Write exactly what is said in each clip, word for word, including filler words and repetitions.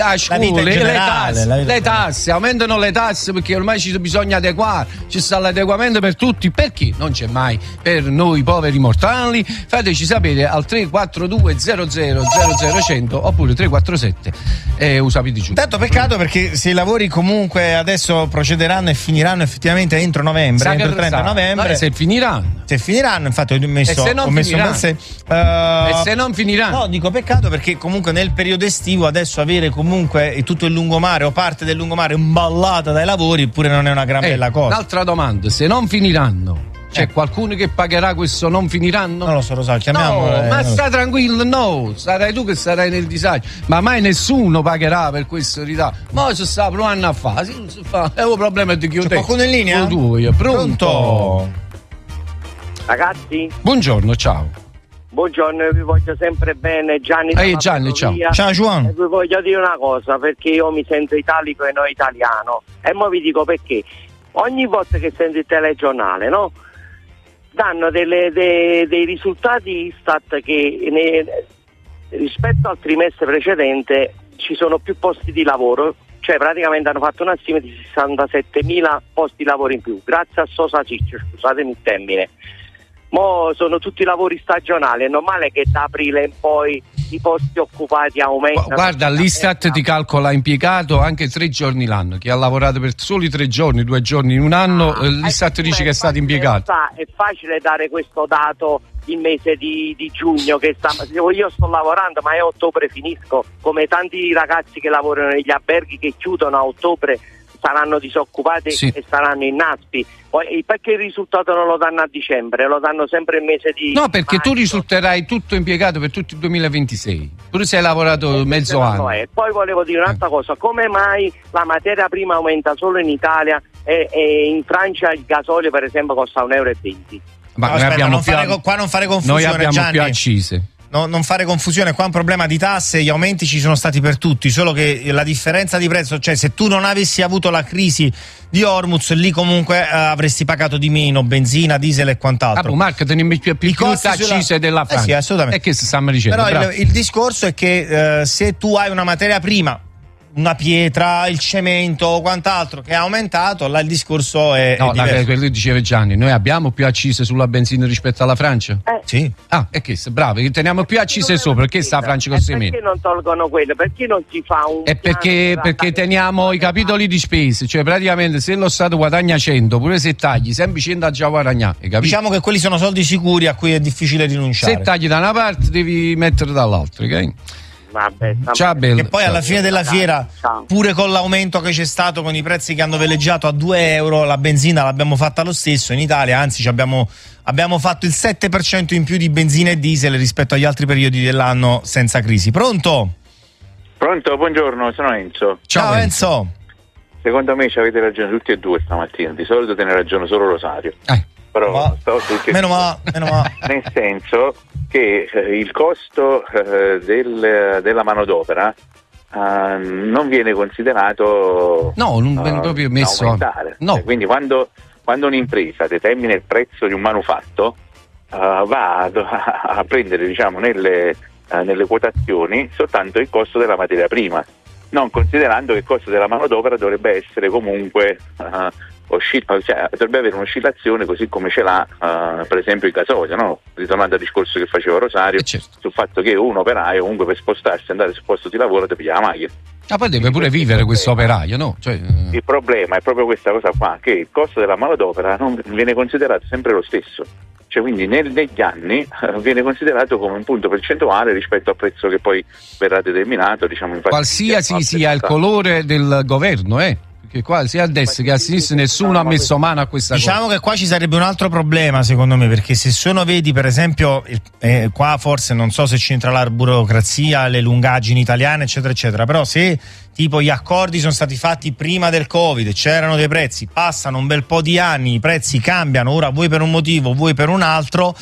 a scuole, le, le tasse, le tasse, aumentano le tasse perché ormai ci bisogna adeguare, ci sta l'adeguamento per tutti, perché non c'è mai per noi poveri mortali? Fateci sapere al tre quattro due zero zero zero zero cento oppure tre quattro sette e eh, usapiti giù. Tanto peccato perché se i lavori comunque adesso procederanno e finiranno effettivamente entro novembre, Sa entro il trenta sa, novembre. no, se finiranno. Se finiranno, infatti ho messo, e se non ho messo un se, uh, e se non finiranno. No, dico peccato perché comunque nel periodo estivo adesso avere comunque tutto il lungomare o parte del lungomare imballata dai lavori pure non è una gran eh, bella cosa. Un'altra domanda, se non finiranno c'è eh. qualcuno che pagherà questo non finiranno? Non lo so, lo so, chiamiamo. No, eh, ma sta so. tranquillo, no, sarai tu che sarai nel disagio, ma mai nessuno pagherà per questo ritardo. Ma se sta provando a fare, si, si fa, è un problema di chiudere. C'è qualcuno in linea? Tu, io. Pronto? Pronto? Ragazzi, buongiorno, ciao. Buongiorno, vi voglio sempre bene. Gianni, Ehi, Gianni, ciao. Ciao Juan. E vi voglio dire una cosa, perché io mi sento italico e non italiano. E mo vi dico perché. Ogni volta che sento il telegiornale, no? Danno delle, dei, dei risultati Istat che ne, rispetto al trimestre precedente ci sono più posti di lavoro, cioè praticamente hanno fatto una stima di sessantasettemila posti di lavoro in più, grazie a Sosa Ciccio, scusatemi il termine. Mo sono tutti lavori stagionali, è normale che da aprile in poi i posti occupati aumentano. Guarda, l'Istat ti calcola impiegato anche tre giorni l'anno, chi ha lavorato per soli tre giorni, due giorni in un anno, ah, l'Istat eh, dice che è stato impiegato. È facile dare questo dato il mese di, di giugno, che sta, io sto lavorando ma a ottobre finisco, come tanti ragazzi che lavorano negli alberghi che chiudono a ottobre saranno disoccupati, sì, e saranno in Naspi. Poi, perché il risultato non lo danno a dicembre, lo danno sempre il mese di no, perché maggio. Tu risulterai tutto impiegato per tutto il duemilaventisei, pure se hai lavorato e mezzo anno. È. Poi volevo dire un'altra eh. cosa, come mai la materia prima aumenta solo in Italia e, e in Francia il gasolio per esempio costa un euro e venti? Ma no, noi aspetta, abbiamo non più, fare, qua non fare confusione, noi abbiamo Gianni. più accise. No, non fare confusione, qua è un problema di tasse, gli aumenti ci sono stati per tutti, solo che la differenza di prezzo, cioè se tu non avessi avuto la crisi di Hormuz, lì comunque eh, avresti pagato di meno benzina, diesel e quant'altro. Ah, Marco, teniamo più, più, più accise sulla... della Francia. Eh sì, assolutamente. E che si stiamo dicendo? Però il, il discorso è che eh, se tu hai una materia prima, una pietra, il cemento o quant'altro che ha aumentato, là il discorso è, no, è diverso. quello che diceva Gianni, noi abbiamo più accise sulla benzina rispetto alla Francia? Eh. Sì. Ah, e che bravo, teniamo più accise sopra, perché sta la Francia costa meno? Perché non tolgono quello? Perché non si fa un è perché, perché teniamo i capitoli di spesa, cioè praticamente se lo Stato guadagna cento, pure se tagli sempre cento ha già guadagnato, diciamo che quelli sono soldi sicuri a cui è difficile rinunciare. Se tagli da una parte devi mettere dall'altra, ok? Vabbè, ciao, bello. E poi ciao. Alla fine della fiera, ciao, pure con l'aumento che c'è stato, con i prezzi che hanno veleggiato a due euro, la benzina l'abbiamo fatta lo stesso in Italia, anzi ci abbiamo, abbiamo fatto il sette per cento in più di benzina e diesel rispetto agli altri periodi dell'anno senza crisi. Pronto? Pronto, buongiorno, sono Enzo. Ciao, ciao Enzo. Enzo. Secondo me ci avete ragione tutti e due stamattina, di solito te ne ragione solo Rosario. Eh. Però ma, meno male, meno male. Nel senso che eh, il costo eh, del, della manodopera eh, non viene considerato, no, non viene uh, proprio messo aumentare. No. Eh, quindi quando, quando un'impresa determina il prezzo di un manufatto uh, va a, a prendere, diciamo, nelle, uh, nelle quotazioni soltanto il costo della materia prima, non considerando che il costo della manodopera dovrebbe essere comunque uh, Oscill- cioè, dovrebbe avere un'oscillazione così come ce l'ha uh, per esempio il gasolio, no? Ritornando al discorso che faceva Rosario, eh certo, sul fatto che un operaio comunque per spostarsi e andare sul posto di lavoro deve pigliare la macchina. Ma poi deve pure vivere questo operaio, no? Cioè, uh... il problema è proprio questa cosa qua, che il costo della manodopera non viene considerato sempre lo stesso, cioè quindi nel, negli anni uh, viene considerato come un punto percentuale rispetto al prezzo che poi verrà determinato, diciamo, in qualsiasi sia il colore del governo, eh? Che qua sia a destra che a sinistra nessuno ha messo mano a questa diciamo cosa. Diciamo che qua ci sarebbe un altro problema secondo me, perché se sono vedi per esempio eh, qua forse non so se c'entra la burocrazia, le lungaggini italiane eccetera eccetera, però se tipo gli accordi sono stati fatti prima del Covid, c'erano dei prezzi, passano un bel po' di anni, i prezzi cambiano, ora vuoi per un motivo vuoi per un altro,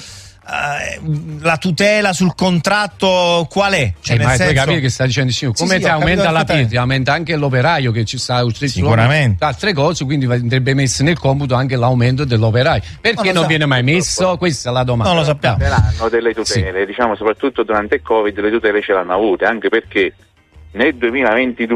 Uh, la tutela sul contratto qual è? Cioè, eh, nel ma senso... puoi capire che sta dicendo sì, come sì, ti aumenta la pietra, aumenta anche l'operaio che ci sta sicuramente altre cose, quindi andrebbe messo nel computo anche l'aumento dell'operaio. Perché non, non viene mai messo? Questa è la domanda. Non lo sappiamo. Hanno delle tutele, sì, diciamo soprattutto durante il Covid le tutele ce l'hanno avute, anche perché nel duemilaventidue